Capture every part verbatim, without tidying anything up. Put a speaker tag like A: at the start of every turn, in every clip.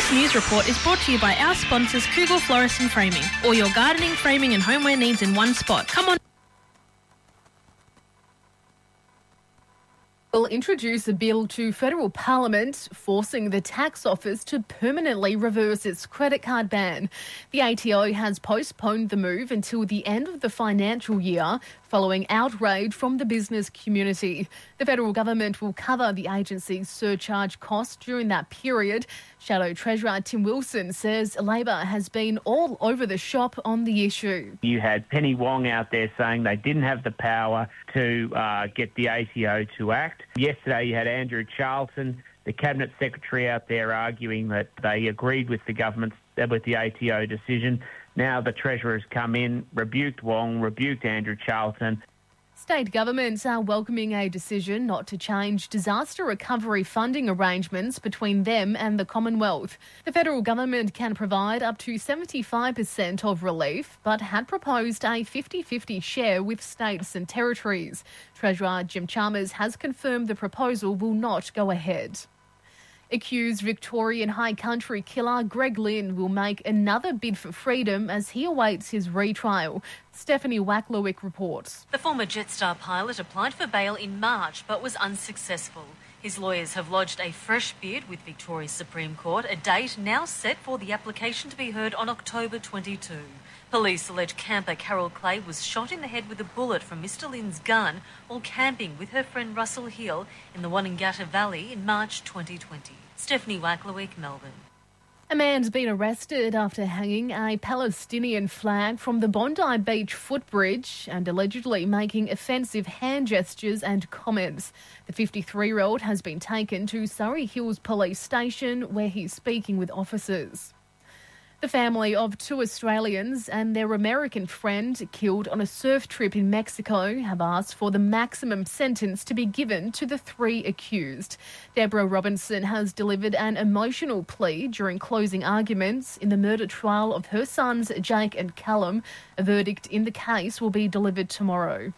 A: This news report is brought to you by our sponsors Kugel Florist and Framing. All your gardening, framing and homeware needs in one spot. Come on.
B: Will introduce a bill to federal parliament forcing the tax office to permanently reverse its credit card ban. The A T O has postponed the move until the end of the financial year following outrage from the business community. The federal government will cover the agency's surcharge costs during that period. Shadow Treasurer Tim Wilson says Labor has been all over the shop on the issue.
C: You had Penny Wong out there saying they didn't have the power to uh, get the A T O to act. Yesterday you had Andrew Charlton, the Cabinet Secretary, out there arguing that they agreed with the government's, with the A T O decision. Now the Treasurer has come in, rebuked Wong, rebuked Andrew Charlton.
B: State governments are welcoming a decision not to change disaster recovery funding arrangements between them and the Commonwealth. The federal government can provide up to seventy-five percent of relief, but had proposed a fifty-fifty share with states and territories. Treasurer Jim Chalmers has confirmed the proposal will not go ahead. Accused Victorian High Country killer Greg Lynn will make another bid for freedom as he awaits his retrial. Stephanie Wacklowick reports.
D: The former Jetstar pilot applied for bail in March but was unsuccessful. His lawyers have lodged a fresh bid with Victoria's Supreme Court, a date now set for the application to be heard on October twenty-second. Police allege camper Carol Clay was shot in the head with a bullet from Mister Lynn's gun while camping with her friend Russell Hill in the Wanangata Valley in March twenty twenty. Stephanie Wacklowick, Melbourne.
B: A man's been arrested after hanging a Palestinian flag from the Bondi Beach footbridge and allegedly making offensive hand gestures and comments. The fifty-three-year-old has been taken to Surrey Hills Police Station where he's speaking with officers. The family of two Australians and their American friend killed on a surf trip in Mexico have asked for the maximum sentence to be given to the three accused. Deborah Robinson has delivered an emotional plea during closing arguments in the murder trial of her sons Jake and Callum. A verdict in the case will be delivered tomorrow.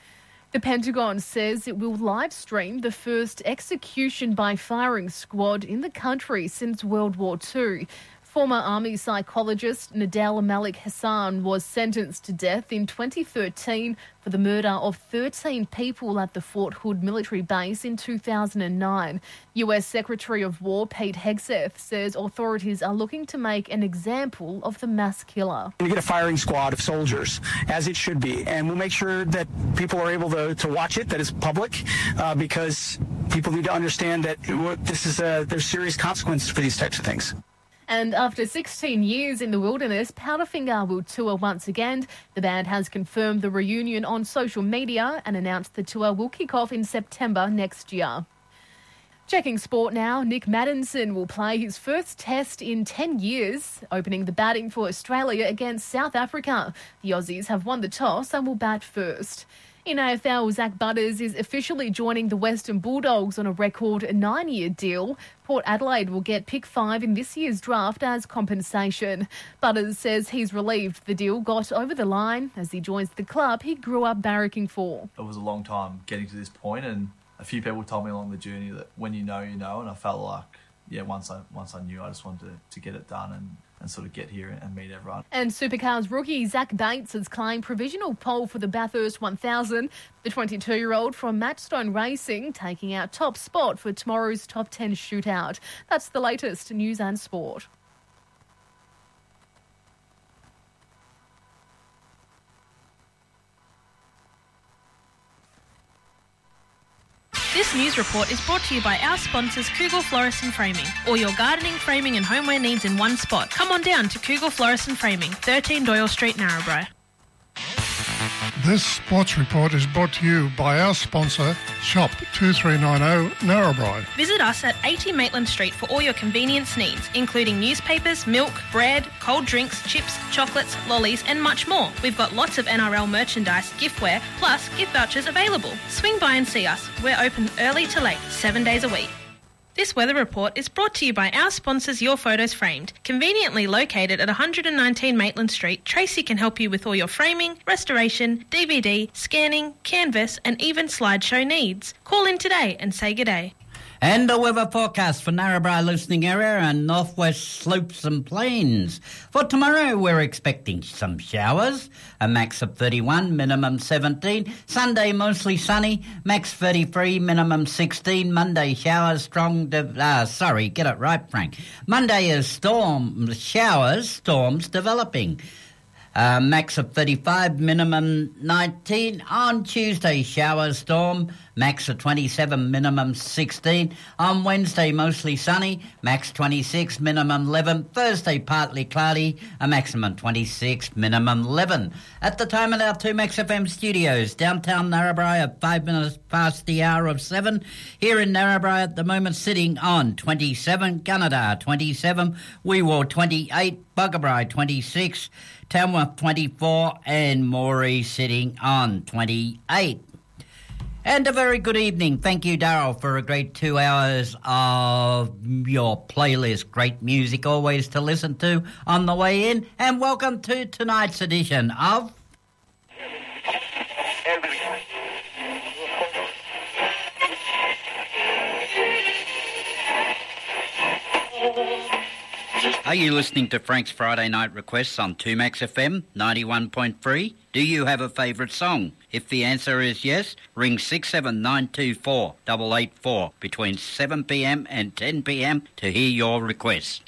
B: The Pentagon says it will live stream the first execution by firing squad in the country since World War Two. Former Army psychologist Nadal Malik Hassan was sentenced to death in twenty thirteen for the murder of thirteen people at the Fort Hood military base in two thousand nine. U S Secretary of War Pete Hegseth says authorities are looking to make an example of the mass killer.
E: You get a firing squad of soldiers, as it should be, and we'll make sure that people are able to, to watch it, that it's public, uh, because people need to understand that this is a, there's serious consequences for these types of things.
B: And after sixteen years in the wilderness, Powderfinger will tour once again. The band has confirmed the reunion on social media and announced the tour will kick off in September next year. Checking sport now, Nick Maddinson will play his first test in ten years, opening the batting for Australia against South Africa. The Aussies have won the toss and will bat first. In A F L, Zach Butters is officially joining the Western Bulldogs on a record nine-year deal. Port Adelaide will get pick five in this year's draft as compensation. Butters says he's relieved the deal got over the line as he joins the club he grew up barracking for.
F: It was a long time getting to this point, and a few people told me along the journey that when you know, you know, and I felt like, yeah, once I once I knew, I just wanted to, to get it done and, and sort of get here and meet everyone. And
B: Supercars rookie Zach Bates has claimed provisional pole for the Bathurst one thousand. The twenty-two-year-old from Matchstone Racing taking out top spot for tomorrow's top ten shootout. That's the latest news and sport.
A: This news report is brought to you by our sponsors Kugel Florist and Framing. All your gardening, framing and homeware needs in one spot. Come on down to Kugel Florist and Framing, thirteen Doyle Street, Narrabri.
G: This sports report is brought to you by our sponsor, Shop two three nine zero, Narrabri.
A: Visit us at eighty Maitland Street for all your convenience needs, including newspapers, milk, bread, cold drinks, chips, chocolates, lollies and much more. We've got lots of N R L merchandise, giftware, plus gift vouchers available. Swing by and see us. We're open early to late, seven days a week. This weather report is brought to you by our sponsors Your Photos Framed. Conveniently located at one nineteen Maitland Street, Tracy can help you with all your framing, restoration, D V D, scanning, canvas and even slideshow needs. Call in today and say good day.
H: And the weather forecast for Narrabri listening area and northwest slopes and plains. For tomorrow, we're expecting some showers, a max of thirty-one, minimum seventeen. Sunday, mostly sunny, max thirty-three, minimum sixteen. Monday, showers, strong, de- uh, sorry, get it right, Frank. Monday is storm, showers, storms developing. Uh, max of thirty-five, minimum nineteen. On Tuesday, shower storm, max of twenty-seven, minimum sixteen. On Wednesday, mostly sunny, max twenty-six, minimum eleven. Thursday, partly cloudy, a maximum twenty-six, minimum eleven. At the time at our two Max F M studios, downtown Narrabri at five minutes past the hour of seven. Here in Narrabri at the moment, sitting on twenty-seven, Gunnedah twenty-seven, Weewar twenty-eight, Bugabri twenty-six, Tamworth twenty-four, and Moree sitting on twenty-eight. And a very good evening. Thank you, Daryl, for a great two hours of your playlist. Great music always to listen to on the way in. And welcome to tonight's edition of... Are you listening to Frank's Friday Night Requests on two Max F M ninety-one point three? Do you have a favourite song? If the answer is yes, ring six seven nine two four eight eight four between seven p m and ten p m to hear your requests.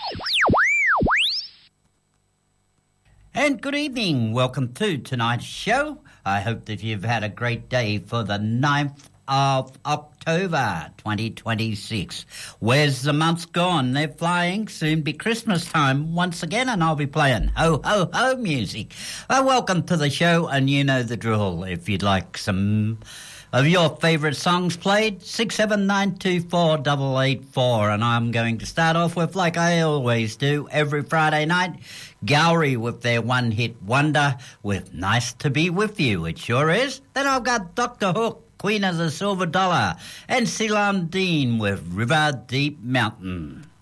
H: And good evening. Welcome to tonight's show. I hope that you've had a great day for the ninth of October twenty twenty-six. Where's the months gone? They're flying. Soon be Christmas time once again, and I'll be playing ho ho ho music. Well, welcome to the show, and you know the drill. If you'd like some of your favourite songs played, six seven nine two four eight eight four, and I'm going to start off with, like I always do every Friday night, Gowrie with their one-hit wonder with Nice to Be With You. It sure is. Then I've got Doctor Hook, Queen of the Silver Dollar, and Ceylon Dean with River Deep Mountain.